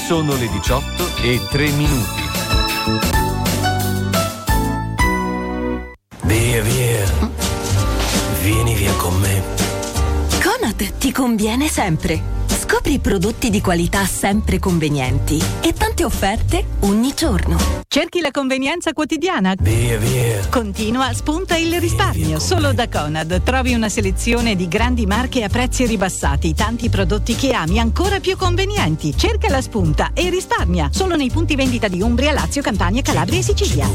Sono le 18:03. Via, via. Vieni via con me. Conad ti conviene sempre. Scopri prodotti di qualità sempre convenienti e tante offerte ogni giorno. Cerchi la convenienza quotidiana? Via, via. Continua, spunta il risparmio. Solo da Conad trovi una selezione di grandi marche a prezzi ribassati, tanti prodotti che ami ancora più convenienti. Cerca la spunta e risparmia. Solo nei punti vendita di Umbria, Lazio, Campania, Calabria e Sicilia.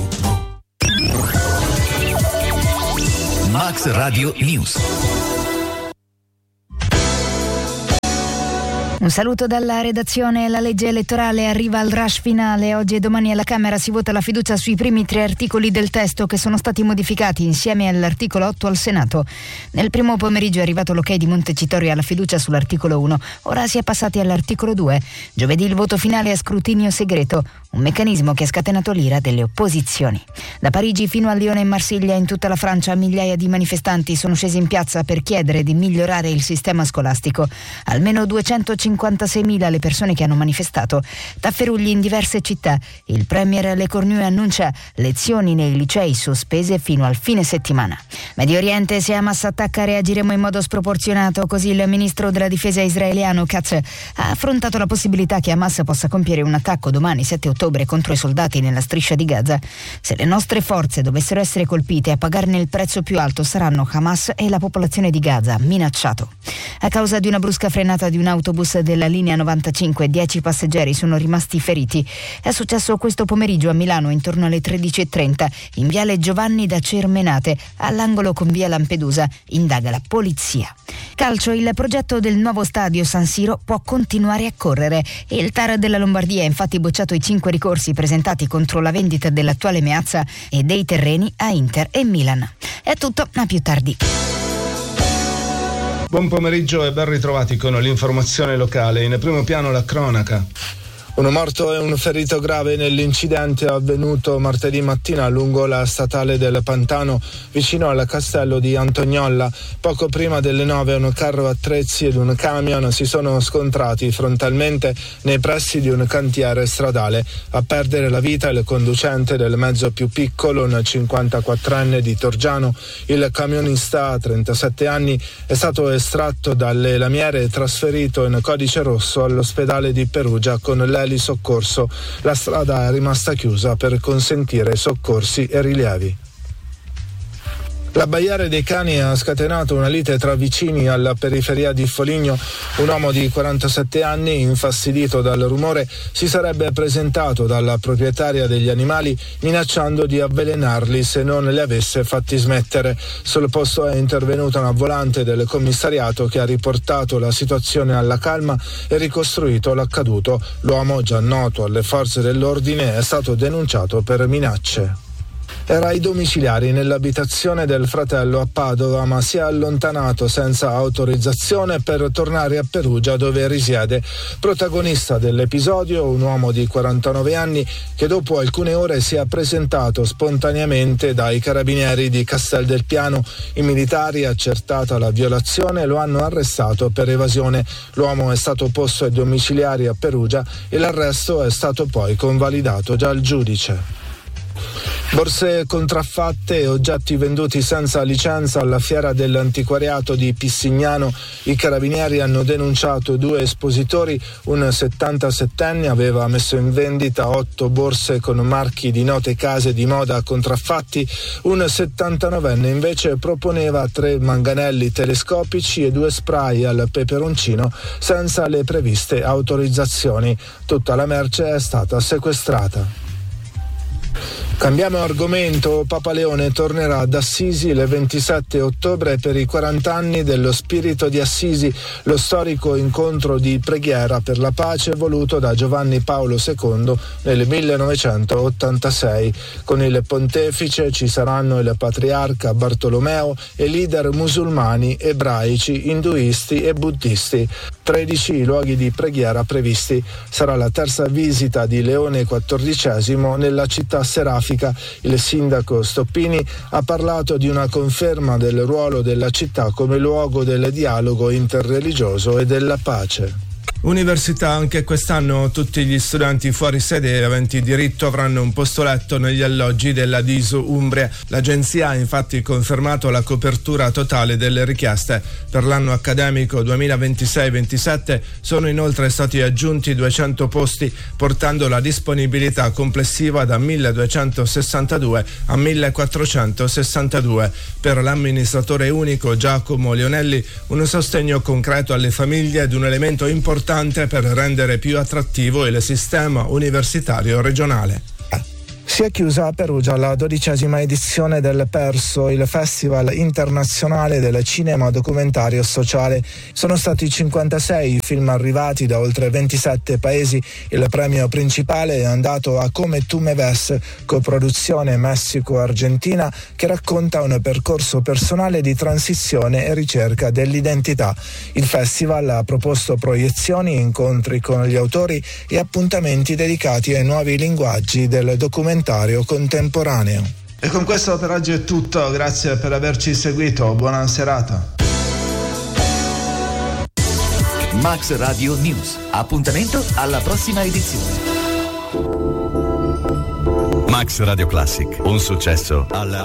Max Radio News. Un saluto dalla redazione. La legge elettorale arriva al rush finale. Oggi e domani alla Camera si vota la fiducia sui primi 3 articoli del testo che sono stati modificati insieme all'articolo 8 al Senato. Nel primo pomeriggio è arrivato l'ok di Montecitorio alla fiducia sull'articolo 1. Ora si è passati all'articolo 2. Giovedì il voto finale a scrutinio segreto, un meccanismo che ha scatenato l'ira delle opposizioni. Da Parigi fino a Lione e Marsiglia, in tutta la Francia, migliaia di manifestanti sono scesi in piazza per chiedere di migliorare il sistema scolastico. Almeno 256.000 le persone che hanno manifestato. Tafferugli in diverse città. Il premier Le Cornu annuncia lezioni nei licei sospese fino al fine settimana. Medio Oriente, se Hamas attacca reagiremo in modo sproporzionato, così il ministro della difesa israeliano Katz ha affrontato la possibilità che Hamas possa compiere un attacco domani 7 ottobre contro i soldati nella striscia di Gaza. Se le nostre forze dovessero essere colpite, a pagarne il prezzo più alto saranno Hamas e la popolazione di Gaza, minacciato. A causa di una brusca frenata di un autobus della linea 95, 10 passeggeri sono rimasti feriti. È successo questo pomeriggio a Milano intorno alle 13:30 in viale Giovanni da Cermenate, all'angolo con via Lampedusa. Indaga la polizia. Calcio, il progetto del nuovo stadio San Siro può continuare a correre. Il TAR della Lombardia ha infatti bocciato i 5 ricorsi presentati contro la vendita dell'attuale Meazza e dei terreni a Inter e Milan. È tutto, a più tardi. Buon pomeriggio e ben ritrovati con l'informazione locale. In primo piano la cronaca. Uno morto e un ferito grave nell'incidente avvenuto martedì mattina lungo la statale del Pantano vicino al castello di Antognolla. Poco prima delle 9 un carro attrezzi ed un camion si sono scontrati frontalmente nei pressi di un cantiere stradale. A perdere la vita il conducente del mezzo più piccolo, un 54enne di Torgiano. Il camionista, 37 anni, è stato estratto dalle lamiere e trasferito in codice rosso all'ospedale di Perugia con l'elisoccorso. La strada è rimasta chiusa per consentire soccorsi e rilievi. L'abbaiare dei cani ha scatenato una lite tra vicini alla periferia di Foligno. Un uomo di 47 anni, infastidito dal rumore, si sarebbe presentato dalla proprietaria degli animali minacciando di avvelenarli se non li avesse fatti smettere. Sul posto è intervenuta una volante del commissariato che ha riportato la situazione alla calma e ricostruito l'accaduto. L'uomo, già noto alle forze dell'ordine, è stato denunciato per minacce. Era ai domiciliari nell'abitazione del fratello a Padova, ma si è allontanato senza autorizzazione per tornare a Perugia, dove risiede. Protagonista dell'episodio, un uomo di 49 anni che dopo alcune ore si è presentato spontaneamente dai carabinieri di Castel del Piano. I militari, accertata la violazione, lo hanno arrestato per evasione. L'uomo è stato posto ai domiciliari a Perugia e l'arresto è stato poi convalidato dal giudice. Borse contraffatte e oggetti venduti senza licenza alla fiera dell'antiquariato di Pissignano. I carabinieri hanno denunciato 2 espositori. Un 77enne aveva messo in vendita 8 borse con marchi di note case di moda contraffatti. Un 79enne invece proponeva 3 manganelli telescopici e 2 spray al peperoncino senza le previste autorizzazioni. Tutta la merce è stata sequestrata. Cambiamo argomento. Papa Leone tornerà ad Assisi il 27 ottobre per i 40 anni dello Spirito di Assisi, lo storico incontro di preghiera per la pace voluto da Giovanni Paolo II nel 1986. Con il pontefice ci saranno il patriarca Bartolomeo e leader musulmani, ebraici, induisti e buddisti. 13 i luoghi di preghiera previsti. Sarà la terza visita di Leone XIV nella città serafica. Il sindaco Stoppini ha parlato di una conferma del ruolo della città come luogo del dialogo interreligioso e della pace. Università, anche quest'anno tutti gli studenti fuori sede aventi diritto avranno un posto letto negli alloggi della DISU Umbria. L'agenzia ha infatti confermato la copertura totale delle richieste. Per l'anno accademico 2026-27 sono inoltre stati aggiunti 200 posti, portando la disponibilità complessiva da 1262 a 1462. Per l'amministratore unico Giacomo Leonelli un sostegno concreto alle famiglie ed un elemento importante per rendere più attrattivo il sistema universitario regionale. Si è chiusa a Perugia la 12ª edizione del Perso, il Festival internazionale del cinema documentario sociale. Sono stati 56 i film arrivati da oltre 27 paesi. Il premio principale è andato a Come tu me ves, coproduzione Messico-Argentina, che racconta un percorso personale di transizione e ricerca dell'identità. Il festival ha proposto proiezioni, incontri con gli autori e appuntamenti dedicati ai nuovi linguaggi del documentario contemporaneo. E con questo per oggi è tutto, grazie per averci seguito, buona serata. Max Radio News. Appuntamento alla prossima edizione. Max Radio Classic, un successo alla